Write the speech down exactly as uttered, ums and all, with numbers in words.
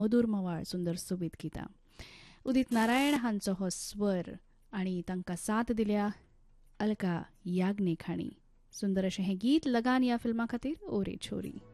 मधुर मवाळ सुंदर सोबीत गितां. उदित नारायण हांचो हो स्वर आनी तांकां साथ दिल्या अलका याग्निक हांणी. सुंदर अशें हें गीत लगान ह्या फिल्मा खातीर ओ रे छोरी.